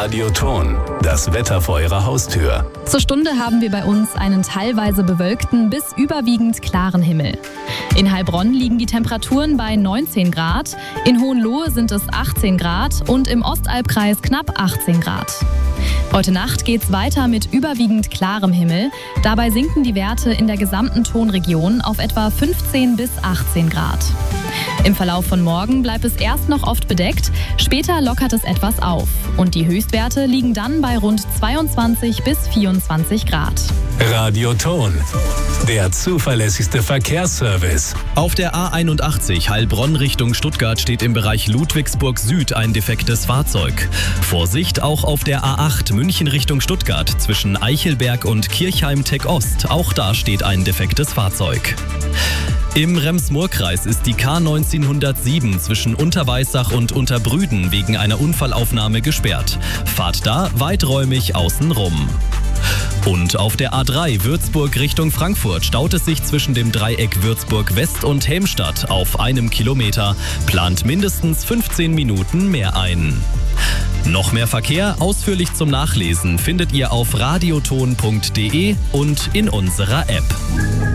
Radioton, das Wetter vor Ihrer Haustür. Zur Stunde haben wir bei uns einen teilweise bewölkten bis überwiegend klaren Himmel. In Heilbronn liegen die Temperaturen bei 19 Grad, in Hohenlohe sind es 18 Grad und im Ostalbkreis knapp 18 Grad. Heute Nacht geht's weiter mit überwiegend klarem Himmel. Dabei sinken die Werte in der gesamten Tonregion auf etwa 15 bis 18 Grad. Im Verlauf von morgen bleibt es erst noch oft bedeckt, später lockert es etwas auf. Und die Höchstwerte liegen dann bei rund 22 bis 24 Grad. Radioton, der zuverlässigste Verkehrsservice. Auf der A81 Heilbronn Richtung Stuttgart steht im Bereich Ludwigsburg Süd ein defektes Fahrzeug. Vorsicht auch auf der A8 München Richtung Stuttgart zwischen Eichelberg und Kirchheim-Tech Ost. Auch da steht ein defektes Fahrzeug. Im Rems-Murr-Kreis ist die K1907 zwischen Unterweissach und Unterbrüden wegen einer Unfallaufnahme gesperrt. Fahrt da weiträumig außen rum. Und auf der A3 Würzburg Richtung Frankfurt staut es sich zwischen dem Dreieck Würzburg West und Helmstadt auf 1 Kilometer. Plant mindestens 15 Minuten mehr ein. Noch mehr Verkehr ausführlich zum Nachlesen findet ihr auf radioton.de und in unserer App.